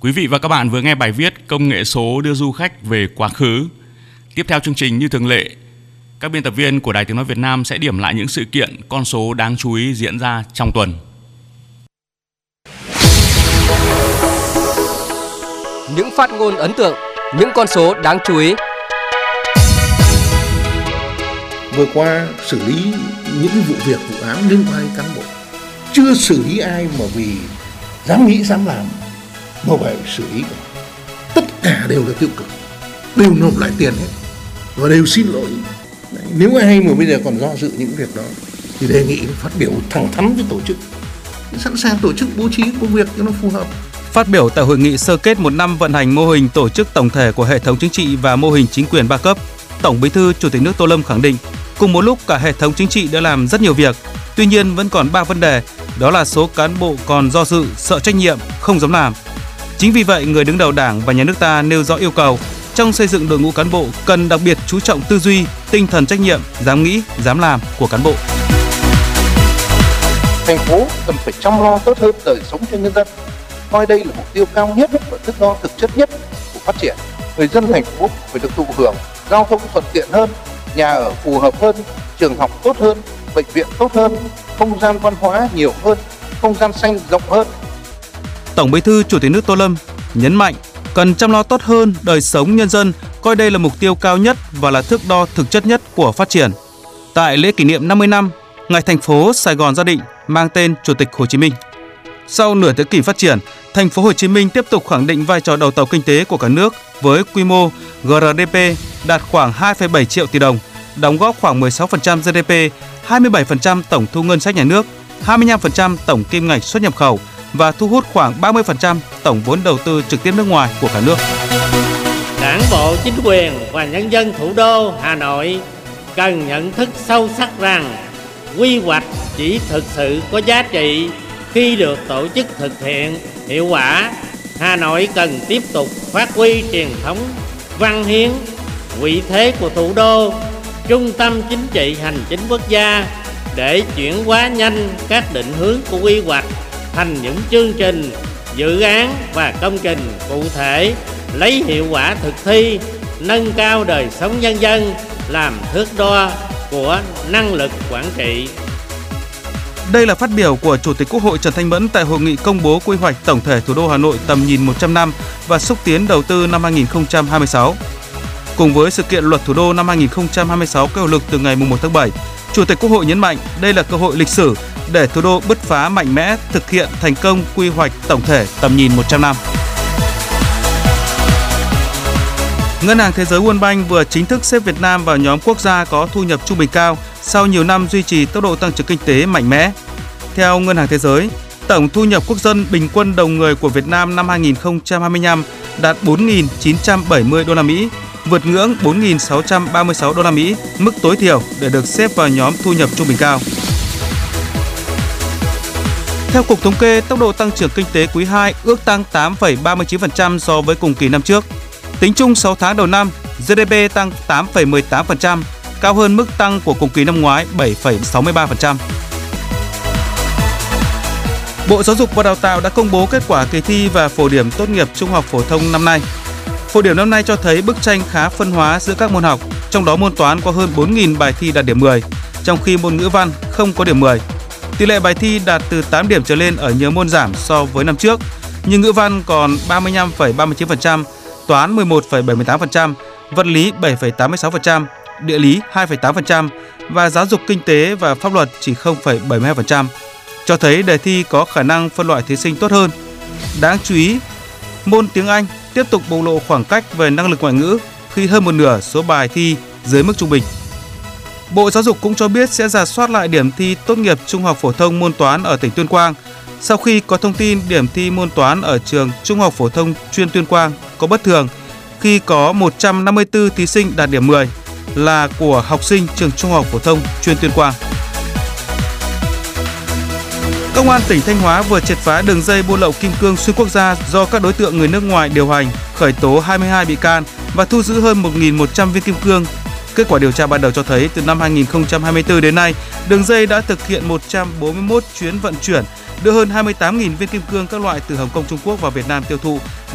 Quý vị và các bạn vừa nghe bài viết Công nghệ số đưa du khách về quá khứ. Tiếp theo chương trình như thường lệ, các biên tập viên của Đài Tiếng nói Việt Nam sẽ điểm lại những sự kiện, con số đáng chú ý diễn ra trong tuần. Những phát ngôn ấn tượng, những con số đáng chú ý. Vừa qua xử lý những vụ việc, vụ án liên quan đến cán bộ, chưa xử lý ai mà vì dám nghĩ dám làm mà phải xử lý cả. Tất cả đều là tiêu cực, đều nộp lại tiền hết và đều xin lỗi. Đấy, nếu ai mà bây giờ còn do dự những việc đó thì đề nghị phát biểu thẳng thắn với tổ chức, sẵn sàng tổ chức bố trí công việc cho nó phù hợp. Phát biểu tại hội nghị sơ kết 1 năm vận hành mô hình tổ chức tổng thể của hệ thống chính trị và mô hình chính quyền 3 cấp, Tổng Bí thư Chủ tịch nước Tô Lâm khẳng định, cùng một lúc cả hệ thống chính trị đã làm rất nhiều việc, tuy nhiên vẫn còn 3 vấn đề, đó là số cán bộ còn do dự, sợ trách nhiệm, không dám làm. Chính vì vậy, người đứng đầu Đảng và Nhà nước ta nêu rõ yêu cầu trong xây dựng đội ngũ cán bộ cần đặc biệt chú trọng tư duy, tinh thần trách nhiệm, dám nghĩ, dám làm của cán bộ. Thành phố cần phải chăm lo tốt hơn đời sống cho nhân dân, coi đây là mục tiêu cao nhất và thước đo thực chất nhất của phát triển. Người dân thành phố phải được thụ hưởng giao thông thuận tiện hơn, nhà ở phù hợp hơn, trường học tốt hơn, bệnh viện tốt hơn, không gian văn hóa nhiều hơn, không gian xanh rộng hơn. Tổng Bí thư Chủ tịch nước Tô Lâm nhấn mạnh cần chăm lo tốt hơn đời sống nhân dân, coi đây là mục tiêu cao nhất và là thước đo thực chất nhất của phát triển. Tại lễ kỷ niệm 50 năm ngày thành phố Sài Gòn ra định mang tên Chủ tịch Hồ Chí Minh. Sau nửa thế kỷ phát triển, thành phố Hồ Chí Minh tiếp tục khẳng định vai trò đầu tàu kinh tế của cả nước với quy mô GDP đạt khoảng 2,7 triệu tỷ đồng, đóng góp khoảng 16% GDP, 27% tổng thu ngân sách nhà nước, 25% tổng kim ngạch xuất nhập khẩu và thu hút khoảng 30% tổng vốn đầu tư trực tiếp nước ngoài của cả nước. Đảng bộ, chính quyền và nhân dân thủ đô Hà Nội cần nhận thức sâu sắc rằng quy hoạch chỉ thực sự có giá trị khi được tổ chức thực hiện hiệu quả. Hà Nội cần tiếp tục phát huy truyền thống văn hiến, vị thế của thủ đô, trung tâm chính trị hành chính quốc gia để chuyển hóa nhanh các định hướng của quy hoạch thành những chương trình, dự án và công trình cụ thể, lấy hiệu quả thực thi, nâng cao đời sống nhân dân làm thước đo của năng lực quản trị. Đây là phát biểu của Chủ tịch Quốc hội Trần Thanh Mẫn tại hội nghị công bố quy hoạch tổng thể thủ đô Hà Nội tầm nhìn 100 năm và xúc tiến đầu tư năm 2026. Cùng với sự kiện luật thủ đô năm 2026 có hiệu lực từ ngày 1 tháng 7, Chủ tịch Quốc hội nhấn mạnh đây là cơ hội lịch sử để thủ đô bứt phá mạnh mẽ thực hiện thành công quy hoạch tổng thể tầm nhìn 100 năm. Ngân hàng Thế giới World Bank vừa chính thức xếp Việt Nam vào nhóm quốc gia có thu nhập trung bình cao sau nhiều năm duy trì tốc độ tăng trưởng kinh tế mạnh mẽ. Theo Ngân hàng Thế giới, tổng thu nhập quốc dân bình quân đầu người của Việt Nam năm 2025 đạt 4.970 đô la Mỹ, vượt ngưỡng 4.636 đô la Mỹ, mức tối thiểu để được xếp vào nhóm thu nhập trung bình cao. Theo Cục Thống kê, tốc độ tăng trưởng kinh tế quý 2 ước tăng 8,39% so với cùng kỳ năm trước. Tính chung 6 tháng đầu năm, GDP tăng 8,18%, cao hơn mức tăng của cùng kỳ năm ngoái 7,63%. Bộ Giáo dục và Đào tạo đã công bố kết quả kỳ thi và phổ điểm tốt nghiệp trung học phổ thông năm nay. Phổ điểm năm nay cho thấy bức tranh khá phân hóa giữa các môn học, trong đó môn toán có hơn 4.000 bài thi đạt điểm 10, trong khi môn ngữ văn không có điểm 10. Tỷ lệ bài thi đạt từ 8 điểm trở lên ở nhiều môn giảm so với năm trước, nhưng ngữ văn còn 35,39%, toán 11,78%, vật lý 7,86%, địa lý 2,8% và giáo dục kinh tế và pháp luật chỉ 0,72%, cho thấy đề thi có khả năng phân loại thí sinh tốt hơn. Đáng chú ý, môn tiếng Anh tiếp tục bộc lộ khoảng cách về năng lực ngoại ngữ khi hơn một nửa số bài thi dưới mức trung bình. Bộ Giáo dục cũng cho biết sẽ rà soát lại điểm thi tốt nghiệp trung học phổ thông môn toán ở tỉnh Tuyên Quang sau khi có thông tin điểm thi môn toán ở trường Trung học phổ thông chuyên Tuyên Quang có bất thường khi có 154 thí sinh đạt điểm 10 là của học sinh trường Trung học phổ thông chuyên Tuyên Quang. Công an tỉnh Thanh Hóa vừa triệt phá đường dây buôn lậu kim cương xuyên quốc gia do các đối tượng người nước ngoài điều hành, khởi tố 22 bị can và thu giữ hơn 1.100 viên kim cương. Kết quả điều tra ban đầu cho thấy từ năm 2024 đến nay, đường dây đã thực hiện 141 chuyến vận chuyển, đưa hơn 28.000 viên kim cương các loại từ Hồng Kông, Trung Quốc vào Việt Nam tiêu thụ